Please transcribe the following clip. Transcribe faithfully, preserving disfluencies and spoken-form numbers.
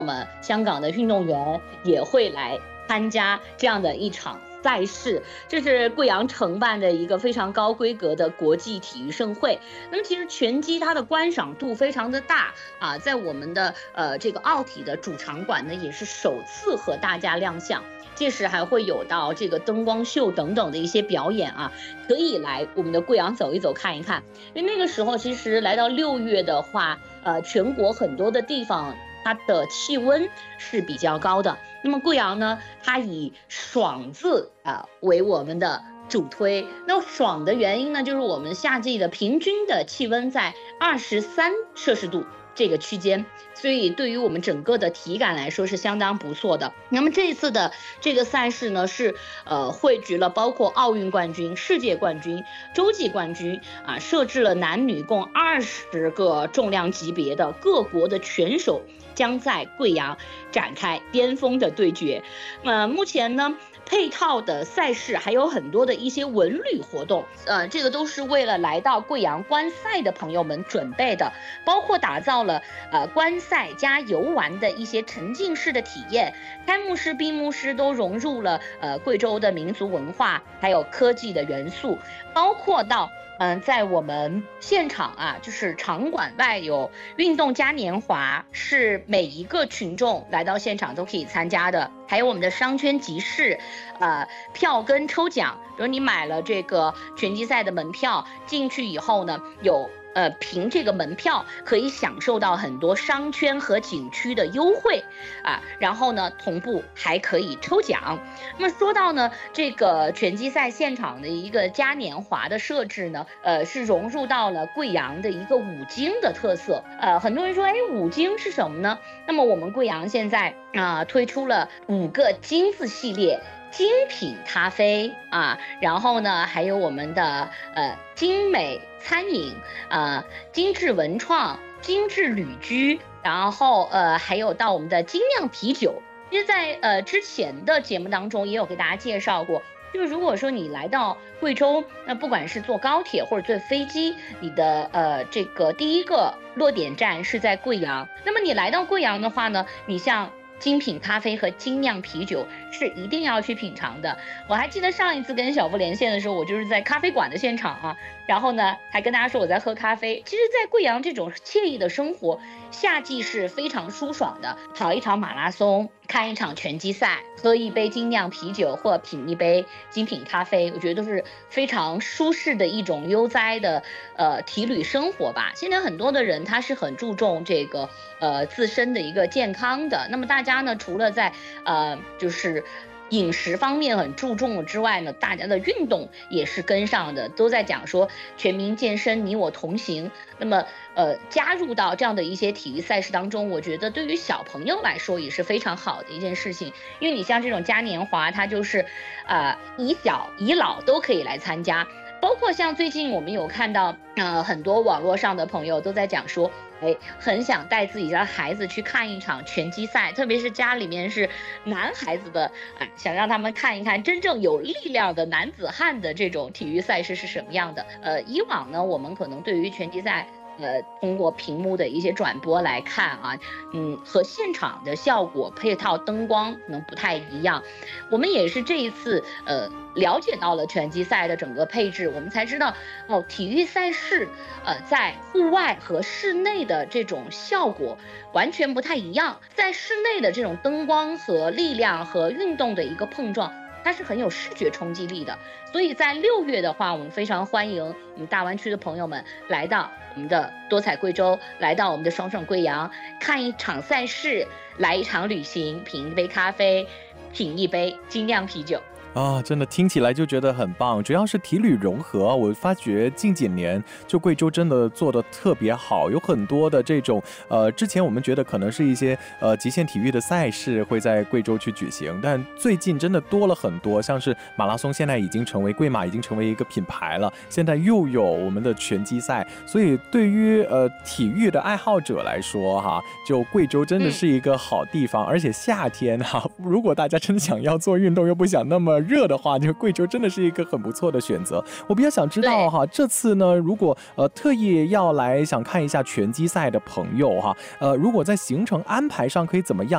我们香港的运动员也会来参加这样的一场赛事，这是贵阳承办的一个非常高规格的国际体育盛会。那么其实拳击它的观赏度非常的大啊，在我们的呃这个奥体的主场馆呢，也是首次和大家亮相。届时还会有到这个灯光秀等等的一些表演啊，可以来我们的贵阳走一走看一看。因为那个时候其实来到六月的话，呃，全国很多的地方它的气温是比较高的。那么贵阳呢，它以爽字啊、呃、为我们的主推。那爽的原因呢，就是我们夏季的平均的气温在二十三摄氏度这个区间，所以对于我们整个的体感来说是相当不错的。那么这一次的这个赛事呢，是呃汇聚了包括奥运冠军、世界冠军、洲际冠军啊，设置了男女共二十个重量级别的各国的拳手将在贵阳展开巅峰的对决。呃，目前呢，配套的赛事还有很多的一些文旅活动，呃，这个都是为了来到贵阳观赛的朋友们准备的，包括打造了呃观赛加游玩的一些沉浸式的体验，开幕式、闭幕式都融入了呃贵州的民族文化还有科技的元素，包括到嗯，在我们现场啊，就是场馆外有运动嘉年华，是每一个群众来到现场都可以参加的。还有我们的商圈集市，呃，票根抽奖，比如你买了这个拳击赛的门票进去以后呢，有呃，凭这个门票可以享受到很多商圈和景区的优惠啊，然后呢，同步还可以抽奖。那么说到呢，这个拳击赛现场的一个嘉年华的设置呢，呃，是融入到了贵阳的一个五金的特色。呃，很多人说，哎，五金是什么呢？那么我们贵阳现在啊、呃、推出了五个金字系列。精品咖啡啊，然后呢，还有我们的呃精美餐饮啊、呃，精致文创、精致旅居，然后呃还有到我们的精酿啤酒。其实在呃之前的节目当中也有给大家介绍过，就是如果说你来到贵州，那不管是坐高铁或者坐飞机，你的呃这个第一个落点站是在贵阳。那么你来到贵阳的话呢，你像精品咖啡和精酿啤酒是一定要去品尝的。我还记得上一次跟小付连线的时候，我就是在咖啡馆的现场啊，然后呢还跟大家说我在喝咖啡。其实在贵阳这种惬意的生活，夏季是非常舒爽的，跑一场马拉松，看一场拳击赛，喝一杯精酿啤酒或品一杯精品咖啡，我觉得都是非常舒适的一种悠哉的呃体旅生活吧。现在很多的人他是很注重这个呃自身的一个健康的，那么大家呢除了在呃就是饮食方面很注重之外呢，大家的运动也是跟上的，都在讲说全民健身，你我同行。那么呃加入到这样的一些体育赛事当中，我觉得对于小朋友来说也是非常好的一件事情。因为你像这种嘉年华，它就是呃以小以老都可以来参加，包括像最近我们有看到呃很多网络上的朋友都在讲说，哎，很想带自己家孩子去看一场拳击赛，特别是家里面是男孩子的，哎，想让他们看一看真正有力量的男子汉的这种体育赛事是什么样的。呃，以往呢，我们可能对于拳击赛，呃，通过屏幕的一些转播来看啊，嗯，和现场的效果、配套灯光可能不太一样。我们也是这一次，呃。了解到了拳击赛的整个配置，我们才知道哦，体育赛事呃在户外和室内的这种效果完全不太一样。在室内的这种灯光和力量和运动的一个碰撞，它是很有视觉冲击力的。所以在六月的话，我们非常欢迎我们大湾区的朋友们来到我们的多彩贵州，来到我们的爽爽贵阳，看一场赛事，来一场旅行，品一杯咖啡，品一杯精酿啤酒。 啊，真的听起来就觉得很棒，主要是体旅融合。我发觉近几年就贵州真的做得特别好，有很多的这种呃，之前我们觉得可能是一些呃极限体育的赛事会在贵州去举行，但最近真的多了很多，像是马拉松现在已经成为贵马已经成为一个品牌了，现在又有我们的拳击赛，所以对于呃体育的爱好者来说哈，就贵州真的是一个好地方，嗯、而且夏天哈，如果大家真的想要做运动又不想那么热的话，就贵州真的是一个很不错的选择。我比较想知道哈，这次呢，如果呃特意要来想看一下拳击赛的朋友哈，呃，如果在行程安排上可以怎么样